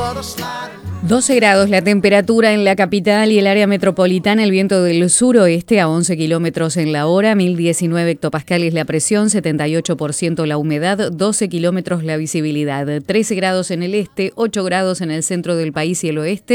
12 grados la temperatura en la capital y el área metropolitana, el viento del suroeste a 11 kilómetros en la hora, 1019 hectopascales la presión, 78% la humedad, 12 kilómetros la visibilidad, 13 grados en el este, 8 grados en el centro del país y el oeste.